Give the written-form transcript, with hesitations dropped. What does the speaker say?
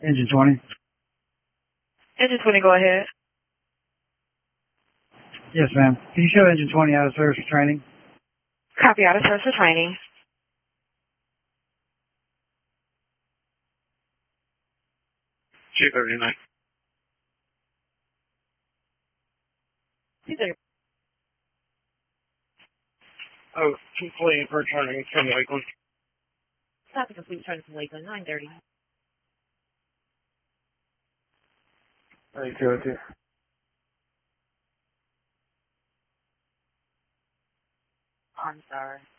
Engine 20. Engine 20, go ahead. Yes, ma'am. Can you show Engine 20 out of service for training? Copy, out of service for training. Chief 39. Oh, complete returning from Lakeland. Copy, complete returning from Lakeland, 9:30. Thank you. I'm sorry.